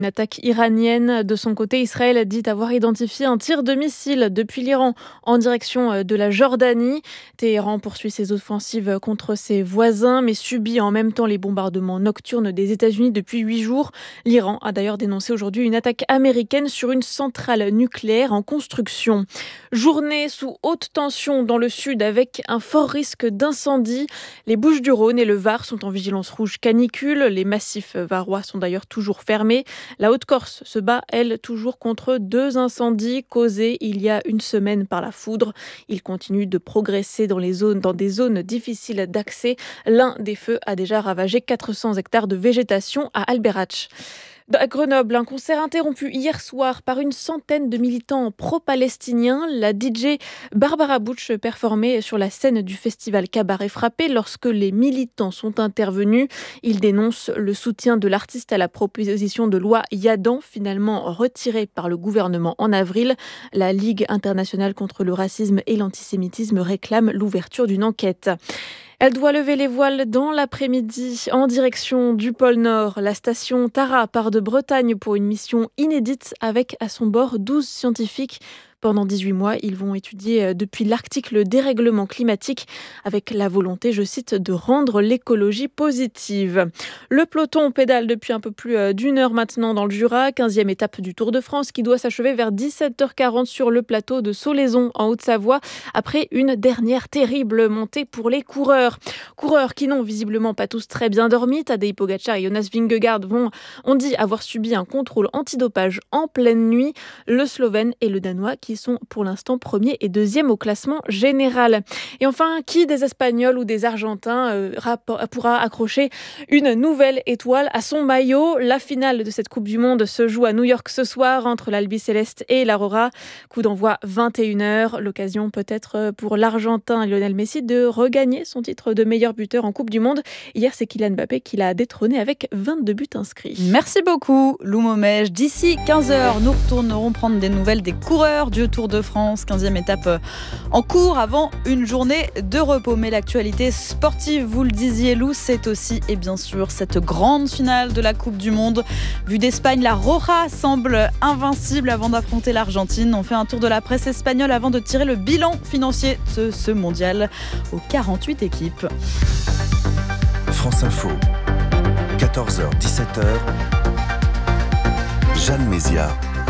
Une attaque iranienne. De son côté, Israël dit avoir identifié un tir de missile depuis l'Iran en direction de la Jordanie. Téhéran poursuit ses offensives contre ses voisins, mais subit en même temps les bombardements nocturnes des États-Unis depuis 8 jours. L'Iran a d'ailleurs dénoncé aujourd'hui une attaque américaine sur une centrale nucléaire en construction. Journée sous haute tension dans le sud avec un fort risque d'incendie. Les Bouches-du-Rhône et le Var sont en vigilance rouge canicule. Les massifs varois sont d'ailleurs toujours fermés. La Haute-Corse se bat, elle, toujours contre 2 incendies causés il y a une semaine par la foudre. Ils continuent de progresser dans des zones difficiles d'accès. L'un des feux a déjà ravagé 400 hectares de végétation à Albérach. À Grenoble, un concert interrompu hier soir par une centaine de militants pro-palestiniens. La DJ Barbara Butch performait sur la scène du festival Cabaret Frappé lorsque les militants sont intervenus. Ils dénoncent le soutien de l'artiste à la proposition de loi Yadan, finalement retirée par le gouvernement en avril. La Ligue internationale contre le racisme et l'antisémitisme réclame l'ouverture d'une enquête. Elle doit lever les voiles dans l'après-midi en direction du pôle Nord. La station Tara part de Bretagne pour une mission inédite avec à son bord 12 scientifiques. Pendant 18 mois, ils vont étudier depuis l'Arctique le dérèglement climatique avec la volonté, je cite, de rendre l'écologie positive. Le peloton pédale depuis un peu plus d'une heure maintenant dans le Jura, 15e étape du Tour de France qui doit s'achever vers 17h40 sur le plateau de Solaizon en Haute-Savoie après une dernière terrible montée pour les coureurs. Coureurs qui n'ont visiblement pas tous très bien dormi. Tadej Pogačar et Jonas Vingegaard ont dit avoir subi un contrôle antidopage en pleine nuit. Le Slovène et le Danois qui sont pour l'instant premiers et deuxièmes au classement général. Et enfin, qui des Espagnols ou des Argentins pourra accrocher une nouvelle étoile à son maillot? La finale de cette Coupe du Monde se joue à New York ce soir entre l'Albiceleste et l'Aurora. Coup d'envoi 21h. L'occasion peut-être pour l'Argentin Lionel Messi de regagner son titre de meilleur buteur en Coupe du Monde. Hier, c'est Kylian Mbappé qui l'a détrôné avec 22 buts inscrits. Merci beaucoup, Lou Momège. D'ici 15h, nous retournerons prendre des nouvelles des coureurs du Tour de France. 15e étape en cours avant une journée de repos. Mais l'actualité sportive, vous le disiez, Lou, c'est aussi et bien sûr cette grande finale de la Coupe du Monde. Vue d'Espagne, la Roja semble invincible avant d'affronter l'Argentine. On fait un tour de la presse espagnole avant de tirer le bilan financier de ce mondial aux 48 équipes. France Info, 14h-17h, Jeanne Mézia.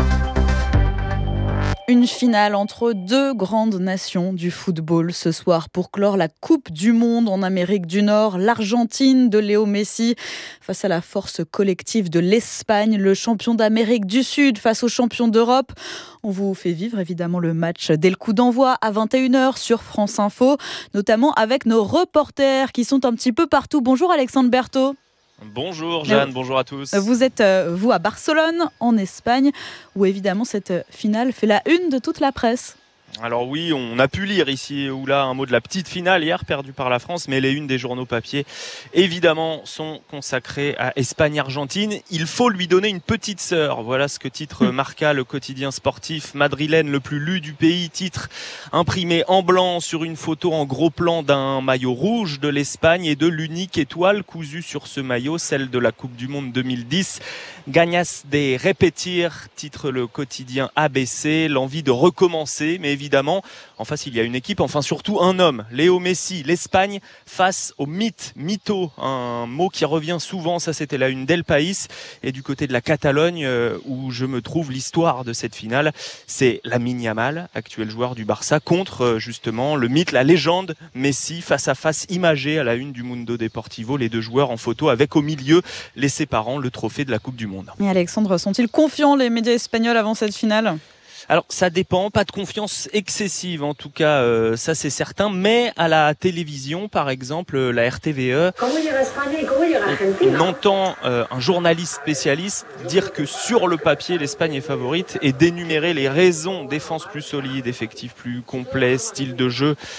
Une finale entre deux grandes nations du football ce soir pour clore la Coupe du Monde en Amérique du Nord. L'Argentine de Léo Messi face à la force collective de l'Espagne, le champion d'Amérique du Sud face au champion d'Europe. On vous fait vivre évidemment le match dès le coup d'envoi à 21h sur France Info, notamment avec nos reporters qui sont un petit peu partout. Bonjour Alexandre Berthaud. Bonjour Jeanne, bonjour à tous. Vous êtes, vous, à Barcelone, en Espagne, où évidemment cette finale fait la une de toute la presse. Alors oui, on a pu lire ici ou là un mot de la petite finale hier perdue par la France, mais les unes des journaux papier évidemment sont consacrées à Espagne-Argentine. Il faut lui donner une petite sœur. Voilà ce que titre Marca, le quotidien sportif madrilène le plus lu du pays. Titre imprimé en blanc sur une photo en gros plan d'un maillot rouge de l'Espagne et de l'unique étoile cousue sur ce maillot, celle de la Coupe du Monde 2010. Ganas de repetir, titre le quotidien ABC, l'envie de recommencer, mais évidemment, en face il y a une équipe, enfin surtout un homme, Léo Messi, l'Espagne face au mytho, un mot qui revient souvent, ça c'était la une d'El País, et du côté de la Catalogne, où je me trouve l'histoire de cette finale, c'est Lamine Yamal, actuel joueur du Barça, contre justement le mythe, la légende Messi, face à face imagé à la une du Mundo Deportivo, les deux joueurs en photo avec au milieu les séparant le trophée de la Coupe du Monde. Et Alexandre, sont-ils confiants les médias espagnols avant cette finale ? Alors ça dépend, pas de confiance excessive en tout cas, ça c'est certain, mais à la télévision par exemple, la RTVE, on entend un journaliste spécialiste dire que sur le papier l'Espagne est favorite et d'énumérer les raisons: défense plus solide, effectif plus complet, style de jeu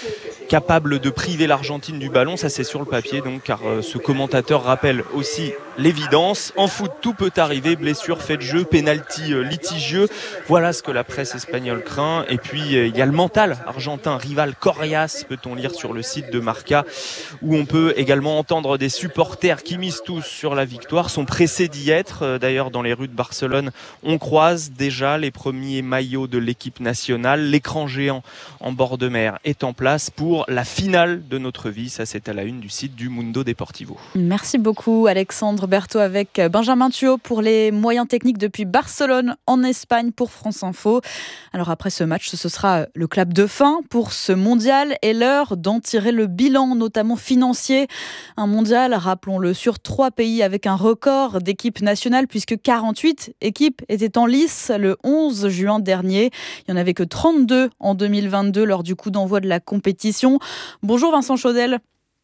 capable de priver l'Argentine du ballon, ça c'est sur le papier donc, car ce commentateur rappelle aussi l'évidence. En foot, tout peut arriver, blessure, fait de jeu, pénalty litigieux. Voilà ce que la presse espagnole craint. Et puis il y a le mental argentin, rival coriace, peut-on lire sur le site de Marca, où on peut également entendre des supporters qui misent tous sur la victoire, sont pressés d'y être. D'ailleurs, dans les rues de Barcelone, on croise déjà les premiers maillots de l'équipe nationale. L'écran géant en bord de mer est en place pour la finale de notre vie. Ça, c'est à la une du site du Mundo Deportivo. Merci beaucoup Alexandre Berthaud avec Benjamin Thuot pour les moyens techniques depuis Barcelone en Espagne pour France Info. Alors après ce match, ce sera le clap de fin pour ce mondial et l'heure d'en tirer le bilan, notamment financier. Un mondial, rappelons-le, sur 3 pays avec un record d'équipes nationales puisque 48 équipes étaient en lice le 11 juin dernier. Il n'y en avait que 32 en 2022 lors du coup d'envoi de la compétition. Bonjour Vincent Chaudel.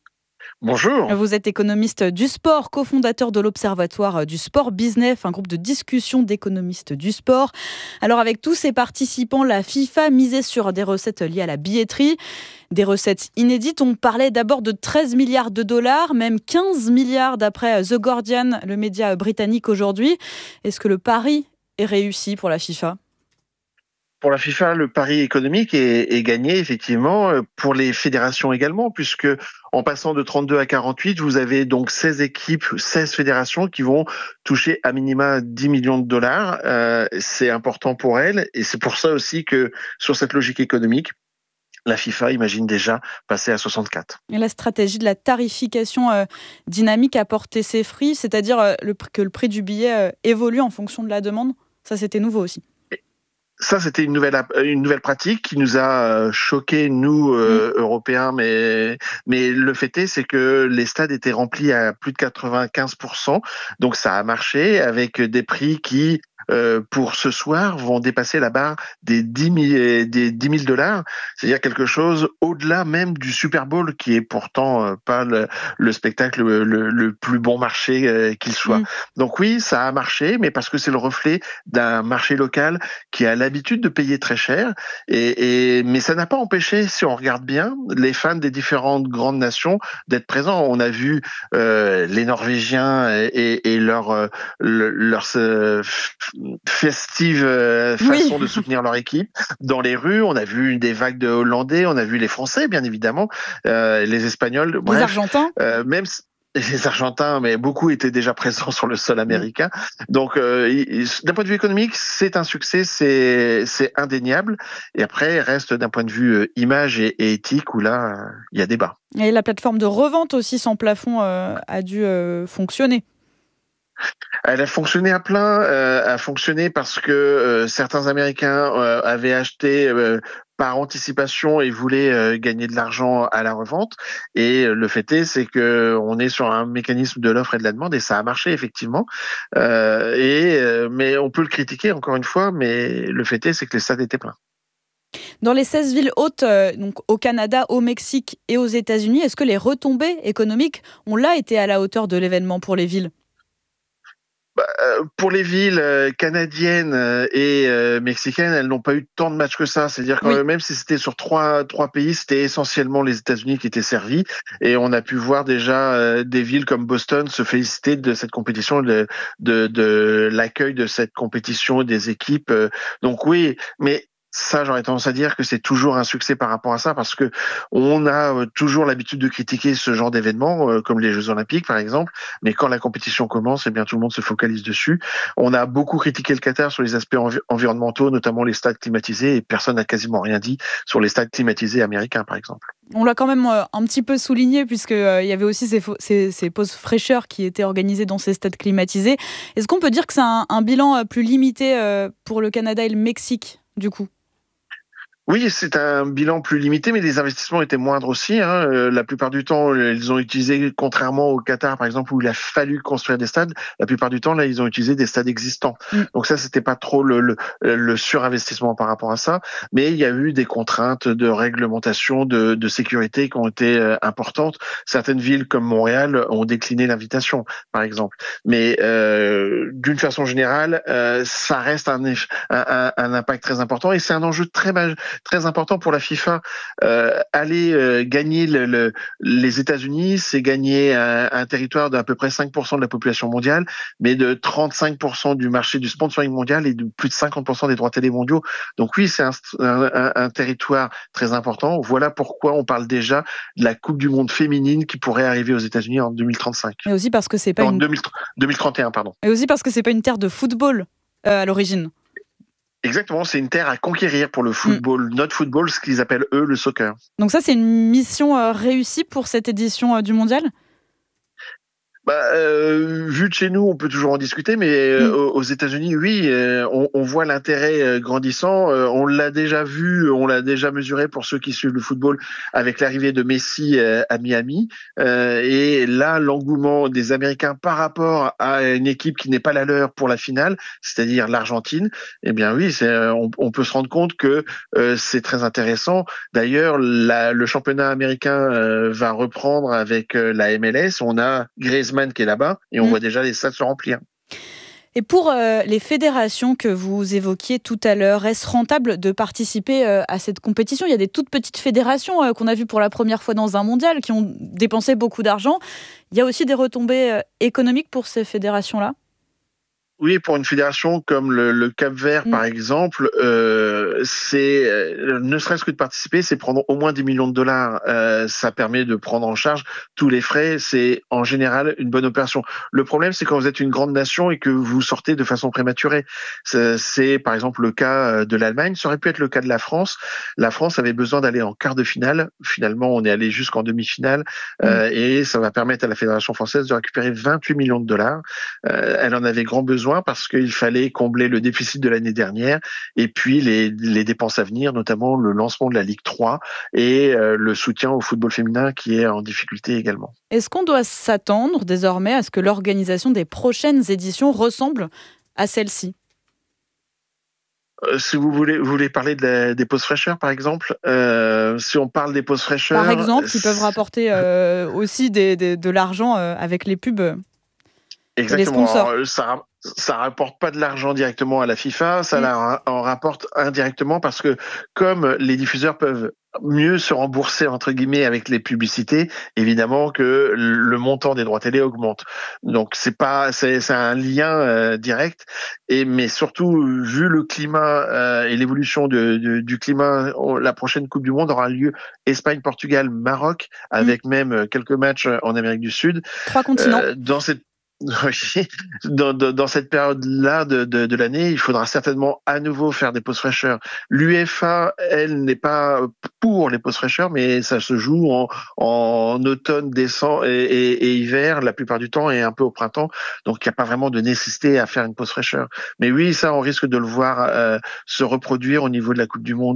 Bonjour. Vous êtes économiste du sport, cofondateur de l'Observatoire du Sport Business, un groupe de discussion d'économistes du sport. Alors avec tous ces participants, la FIFA misait sur des recettes liées à la billetterie, des recettes inédites. On parlait d'abord de 13 milliards de dollars, même 15 milliards d'après The Guardian, le média britannique aujourd'hui. Est-ce que le pari est réussi pour la FIFA ? Pour la FIFA, le pari économique est gagné, effectivement, pour les fédérations également, puisque en passant de 32 à 48, vous avez donc 16 équipes, 16 fédérations qui vont toucher à minima 10 millions de dollars. C'est important pour elles, et c'est pour ça aussi que, sur cette logique économique, la FIFA imagine déjà passer à 64. Et la stratégie de la tarification dynamique a porté ses fruits, c'est-à-dire que le prix du billet évolue en fonction de la demande. Ça, c'était nouveau aussi. Ça, c'était une nouvelle pratique qui nous a choqués, nous, Européens, mais le fait est, c'est que les stades étaient remplis à plus de 95%, donc ça a marché avec des prix qui, pour ce soir, vont dépasser la barre des 10 000 dollars, c'est-à-dire quelque chose au-delà même du Super Bowl, qui est pourtant pas le spectacle le plus bon marché qu'il soit. Donc oui, ça a marché, mais parce que c'est le reflet d'un marché local qui a l'habitude de payer très cher, mais ça n'a pas empêché, si on regarde bien, les fans des différentes grandes nations d'être présents. On a vu les Norvégiens et leur festive façon de soutenir leur équipe dans les rues. On a vu des vagues de Hollandais, on a vu les Français, bien évidemment, les Espagnols, les Argentins. Même les Argentins, mais beaucoup étaient déjà présents sur le sol américain. Donc, d'un point de vue économique, c'est un succès, c'est indéniable. Et après, il reste d'un point de vue image et éthique, où là, il y a débat. Et la plateforme de revente aussi sans plafond a dû fonctionner. Elle a fonctionné à plein, a fonctionné parce que certains Américains avaient acheté par anticipation et voulaient gagner de l'argent à la revente. Et le fait est, c'est que on est sur un mécanisme de l'offre et de la demande et ça a marché effectivement. Mais on peut le critiquer encore une fois, mais le fait est, c'est que les stades étaient pleins. Dans les 16 villes hautes, donc au Canada, au Mexique et aux États-Unis, est-ce que les retombées économiques ont là été à la hauteur de l'événement pour les villes ? Pour les villes canadiennes et mexicaines, elles n'ont pas eu tant de matchs que ça. C'est-à-dire que même si c'était sur trois pays, c'était essentiellement les États-Unis qui étaient servis. Et on a pu voir déjà des villes comme Boston se féliciter de cette compétition, de l'accueil de cette compétition des équipes. Donc oui, mais ça, j'aurais tendance à dire que c'est toujours un succès par rapport à ça, parce que on a toujours l'habitude de critiquer ce genre d'événements, comme les Jeux Olympiques par exemple, mais quand la compétition commence, eh bien tout le monde se focalise dessus. On a beaucoup critiqué le Qatar sur les aspects environnementaux, notamment les stades climatisés, et personne n'a quasiment rien dit sur les stades climatisés américains par exemple. On l'a quand même un petit peu souligné, puisqu'il y avait aussi ces pauses fraîcheurs qui étaient organisées dans ces stades climatisés. Est-ce qu'on peut dire que c'est un bilan plus limité pour le Canada et le Mexique, du coup ? Oui, c'est un bilan plus limité, mais les investissements étaient moindres aussi. La plupart du temps, ils ont utilisé, contrairement au Qatar, par exemple, où il a fallu construire des stades, la plupart du temps, là, ils ont utilisé des stades existants. Donc ça, c'était pas trop le surinvestissement par rapport à ça, mais il y a eu des contraintes de réglementation, de sécurité qui ont été importantes. Certaines villes comme Montréal ont décliné l'invitation, par exemple. Mais d'une façon générale, ça reste un impact très important et c'est un enjeu très important pour la FIFA. Aller gagner les États-Unis, c'est gagner un territoire d'à peu près 5% de la population mondiale, mais de 35% du marché du sponsoring mondial et de plus de 50% des droits télé mondiaux. Donc oui, c'est un territoire très important. Voilà pourquoi on parle déjà de la Coupe du Monde féminine qui pourrait arriver aux États-Unis en 2035. Mais aussi parce que c'est pas 2031, pardon. Et aussi parce que c'est pas une terre de football à l'origine. Exactement, c'est une terre à conquérir pour le football, notre football, ce qu'ils appellent eux le soccer. Donc ça, c'est une mission réussie pour cette édition du Mondial ? Vu de chez nous, on peut toujours en discuter, mais aux États-Unis, oui, on voit l'intérêt grandissant. On l'a déjà vu, on l'a déjà mesuré pour ceux qui suivent le football avec l'arrivée de Messi à Miami. Et là, l'engouement des Américains par rapport à une équipe qui n'est pas la leur pour la finale, c'est-à-dire l'Argentine, eh bien oui, on peut se rendre compte que c'est très intéressant. D'ailleurs, le championnat américain va reprendre avec la MLS. On a Griezmann qui est là-bas et on voit déjà les stades se remplir. Et pour les fédérations que vous évoquiez tout à l'heure, est-ce rentable de participer à cette compétition ? Il y a des toutes petites fédérations qu'on a vues pour la première fois dans un mondial qui ont dépensé beaucoup d'argent. Il y a aussi des retombées économiques pour ces fédérations-là ? Oui, pour une fédération comme le Cap-Vert, par exemple, c'est ne serait-ce que de participer, c'est prendre au moins 10 millions de dollars. Ça permet de prendre en charge tous les frais. C'est en général une bonne opération. Le problème, c'est quand vous êtes une grande nation et que vous sortez de façon prématurée. C'est par exemple le cas de l'Allemagne. Ça aurait pu être le cas de la France. La France avait besoin d'aller en quart de finale. Finalement, on est allé jusqu'en demi-finale et ça va permettre à la Fédération française de récupérer 28 millions de dollars. Elle en avait grand besoin parce qu'il fallait combler le déficit de l'année dernière et puis les dépenses à venir, notamment le lancement de la Ligue 3 et le soutien au football féminin qui est en difficulté également. Est-ce qu'on doit s'attendre désormais à ce que l'organisation des prochaines éditions ressemble à celle-ci ? Si vous voulez parler des pauses fraîcheurs, par exemple, si on parle des pauses fraîcheurs... Par exemple, qui peuvent rapporter aussi de l'argent avec les pubs. Exactement. Alors, ça rapporte pas de l'argent directement à la FIFA, ça en rapporte indirectement parce que comme les diffuseurs peuvent mieux se rembourser entre guillemets avec les publicités, évidemment que le montant des droits télé augmente. Donc c'est un lien direct mais surtout vu le climat et l'évolution du climat, la prochaine Coupe du Monde aura lieu Espagne, Portugal, Maroc avec même quelques matchs en Amérique du Sud. 3 continents. Dans cette période-là de l'année, il faudra certainement à nouveau faire des pauses fraîcheurs. L'UEFA, elle, n'est pas pour les pauses fraîcheurs, mais ça se joue en automne, décembre et hiver la plupart du temps et un peu au printemps. Donc, il n'y a pas vraiment de nécessité à faire une pause fraîcheur. Mais oui, ça, on risque de le voir se reproduire au niveau de la Coupe du Monde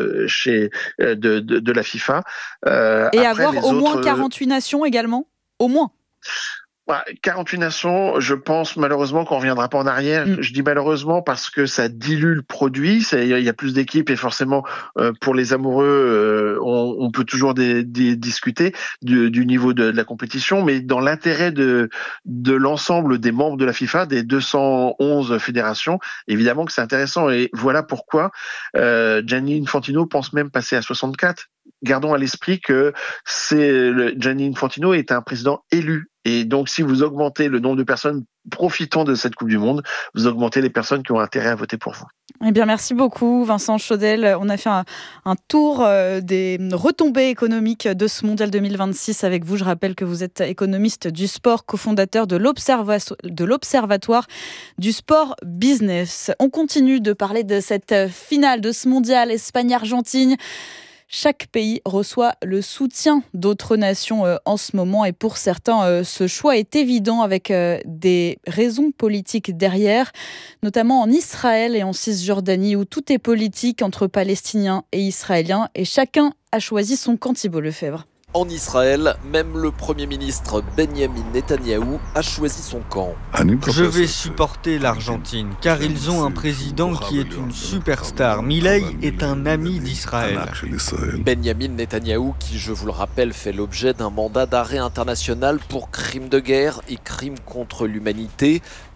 de la FIFA. Et avoir au moins 48 nations également ? Au moins. 48 nations, je pense malheureusement qu'on ne reviendra pas en arrière. Je dis malheureusement parce que ça dilue le produit. Il y a plus d'équipes et forcément pour les amoureux, on peut toujours discuter du niveau de la compétition. Mais dans l'intérêt de l'ensemble des membres de la FIFA, des 211 fédérations, évidemment que c'est intéressant. Et voilà pourquoi Gianni Infantino pense même passer à 64. Gardons à l'esprit que Gianni Infantino est un président élu. Et donc, si vous augmentez le nombre de personnes profitant de cette Coupe du Monde, vous augmentez les personnes qui ont intérêt à voter pour vous. Eh bien, merci beaucoup, Vincent Chaudel. On a fait un tour des retombées économiques de ce Mondial 2026 avec vous. Je rappelle que vous êtes économiste du sport, cofondateur de l'Observatoire du sport business. On continue de parler de cette finale de ce Mondial Espagne-Argentine. Chaque pays reçoit le soutien d'autres nations en ce moment et pour certains, ce choix est évident avec des raisons politiques derrière, notamment en Israël et en Cisjordanie où tout est politique entre Palestiniens et Israéliens et chacun a choisi son camp. Thibault Lefebvre. En Israël, même le Premier ministre Benyamin Netanyahou a choisi son camp. Je vais supporter l'Argentine, car ils ont un président qui est une superstar. Milei est un ami d'Israël. Benyamin Netanyahou, qui, je vous le rappelle, fait l'objet d'un mandat d'arrêt international pour crimes de guerre et crimes contre l'humanité.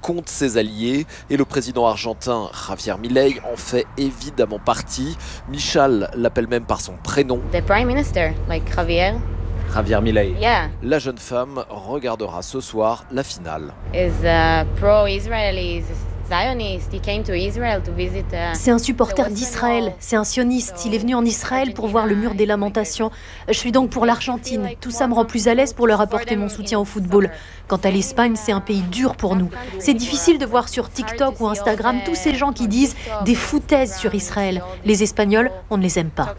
contre ses alliés et le président argentin Javier Milei en fait évidemment partie. Michal l'appelle même par son prénom. The Prime Minister, like Javier Milei. Yeah. La jeune femme regardera ce soir la finale. Is pro-Israeli, Zionist. He came to Israel to visit. C'est un supporter d'Israël, c'est un sioniste. Il est venu en Israël pour voir le mur des lamentations. Je suis donc pour l'Argentine. Tout ça me rend plus à l'aise pour leur apporter mon soutien au football. Quant à l'Espagne, c'est un pays dur pour nous. C'est difficile de voir sur TikTok ou Instagram tous ces gens qui disent des foutaises sur Israël. Les Espagnols, on ne les aime pas.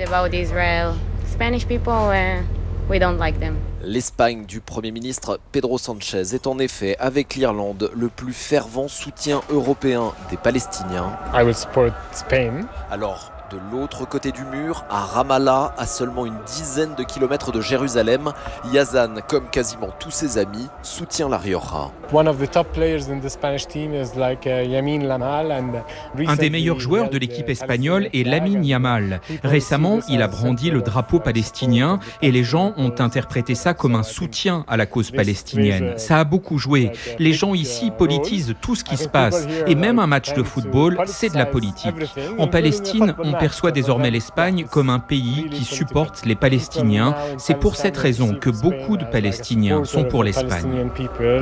We don't like them. L'Espagne du Premier ministre Pedro Sánchez est en effet, avec l'Irlande, le plus fervent soutien européen des Palestiniens. I will support Spain. Alors, de l'autre côté du mur, à Ramallah, à seulement une dizaine de kilomètres de Jérusalem, Yazan, comme quasiment tous ses amis, soutient la Rioja. Un des meilleurs joueurs de l'équipe espagnole est Lamine Yamal. Récemment, il a brandi le drapeau palestinien et les gens ont interprété ça comme un soutien à la cause palestinienne. Ça a beaucoup joué. Les gens ici politisent tout ce qui se passe et même un match de football, c'est de la politique. En Palestine, on perçoit désormais l'Espagne comme un pays qui supporte les Palestiniens. C'est pour cette raison que beaucoup de Palestiniens sont pour l'Espagne.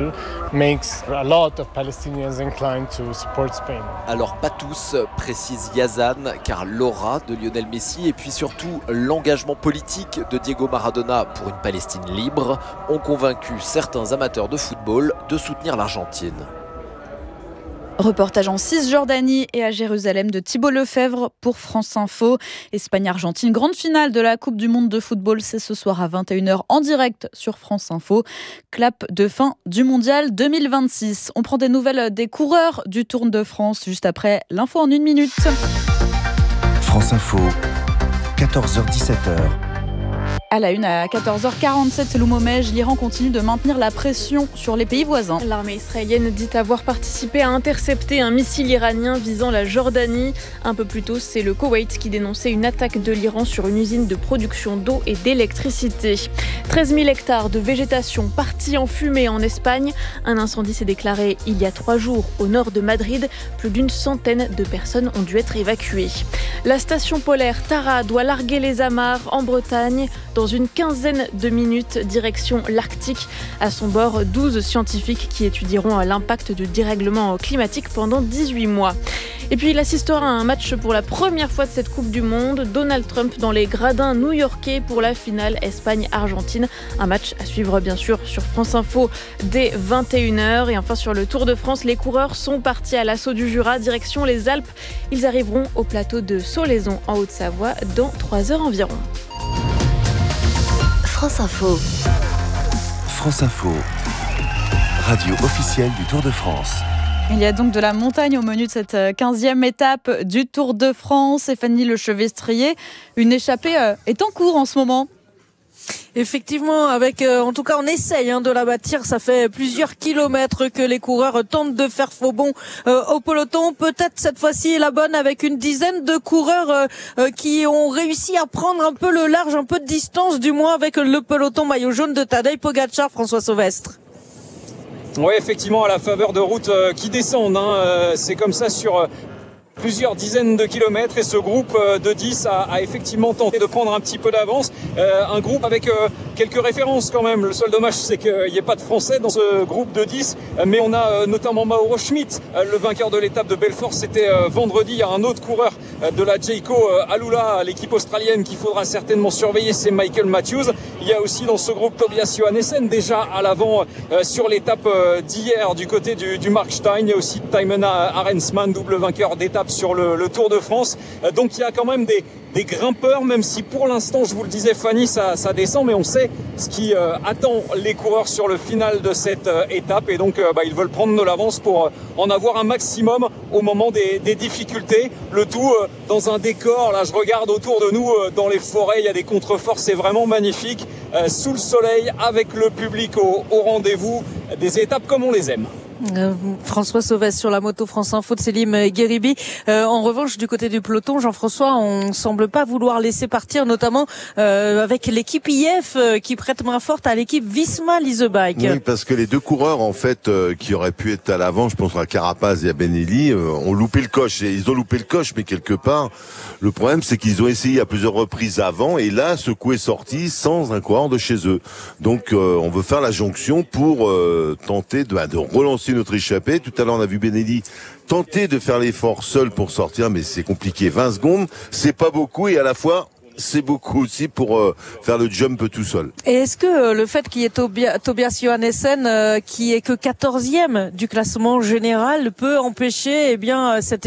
Alors pas tous, précise Yazan, car l'aura de Lionel Messi et puis surtout l'engagement politique de Diego Maradona pour une Palestine libre ont convaincu certains amateurs de football de soutenir l'Argentine. Reportage en Cisjordanie et à Jérusalem de Thibault Lefebvre pour France Info. Espagne-Argentine, grande finale de la Coupe du Monde de football, c'est ce soir à 21h en direct sur France Info. Clap de fin du Mondial 2026. On prend des nouvelles des coureurs du Tour de France juste après l'info en 1 minute. France Info, 14h-17h. À la une, à 14h47, Loumomège, l'Iran continue de maintenir la pression sur les pays voisins. L'armée israélienne dit avoir participé à intercepter un missile iranien visant la Jordanie. Un peu plus tôt, c'est le Koweït qui dénonçait une attaque de l'Iran sur une usine de production d'eau et d'électricité. 13 000 hectares de végétation partis en fumée en Espagne. Un incendie s'est déclaré il y a 3 jours au nord de Madrid. Plus d'une centaine de personnes ont dû être évacuées. La station polaire Tara doit larguer les amarres en Bretagne. Dans une quinzaine de minutes, direction l'Arctique. À son bord, 12 scientifiques qui étudieront l'impact du dérèglement climatique pendant 18 mois. Et puis, il assistera à un match pour la première fois de cette Coupe du Monde. Donald Trump dans les gradins new-yorkais pour la finale Espagne-Argentine. Un match à suivre, bien sûr, sur France Info dès 21h. Et enfin, sur le Tour de France, les coureurs sont partis à l'assaut du Jura, direction les Alpes. Ils arriveront au plateau de Solaizon, en Haute-Savoie, dans 3 heures environ. France Info. France Info, radio officielle du Tour de France. Il y a donc de la montagne au menu de cette 15e étape du Tour de France. Stéphanie Lechevestrier, une échappée est en cours en ce moment. Effectivement, avec en tout cas on essaye de la bâtir. Ça fait plusieurs kilomètres que les coureurs tentent de faire faux bond au peloton. Peut-être cette fois-ci la bonne avec une dizaine de coureurs qui ont réussi à prendre un peu le large, un peu de distance du moins avec le peloton maillot jaune de Tadej Pogačar, François Sauvestre. Oui, effectivement, à la faveur de routes qui descendent. C'est comme ça sur plusieurs dizaines de kilomètres et ce groupe de 10 a effectivement tenté de prendre un petit peu d'avance. Un groupe avec quelques références quand même. Le seul dommage, c'est qu'il n'y ait pas de Français dans ce groupe de 10. Mais on a notamment Mauro Schmidt, le vainqueur de l'étape de Belfort. C'était vendredi. Il y a un autre coureur de la Jayco Alula, l'équipe australienne qu'il faudra certainement surveiller, c'est Michael Matthews. Il y a aussi dans ce groupe Tobias Johannessen, déjà à l'avant sur l'étape d'hier du côté du Markstein. Il y a aussi Taimena Arensman, double vainqueur d'étape sur le Tour de France. Donc il y a quand même des grimpeurs, même si pour l'instant, je vous le disais Fanny, ça descend, mais on sait ce qui attend les coureurs sur le final de cette étape et donc ils veulent prendre de l'avance pour en avoir un maximum au moment des difficultés. Le tout dans un décor, là je regarde autour de nous, dans les forêts, il y a des contreforts, c'est vraiment magnifique, sous le soleil, avec le public au rendez-vous, des étapes comme on les aime. François Sauvès sur la moto France Info de Selim Gueribi. En revanche, du côté du peloton, Jean-François, on semble pas vouloir laisser partir, notamment avec l'équipe IF qui prête main forte à l'équipe Visma Lease Bike. Oui, parce que les deux coureurs, en fait, qui auraient pu être à l'avant, je pense à Carapaz et à Benelli, ont loupé le coche. Et ils ont loupé le coche, mais quelque part, le problème, c'est qu'ils ont essayé à plusieurs reprises avant, et là, ce coup est sorti sans un coureur de chez eux. Donc, on veut faire la jonction pour tenter de relancer notre échappée. Tout à l'heure, on a vu Benelli tenter de faire l'effort seul pour sortir, mais c'est compliqué. 20 secondes, c'est pas beaucoup, et à la fois, c'est beaucoup aussi pour faire le jump tout seul. Et est-ce que le fait qu'il y ait Tobias Johannessen qui est que 14e du classement général peut empêcher cette